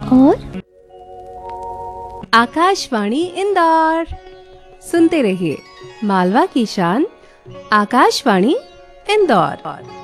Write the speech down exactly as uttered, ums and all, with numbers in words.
और आकाशवाणी इंदौर, सुनते रहिए मालवा की शान आकाशवाणी इंदौर।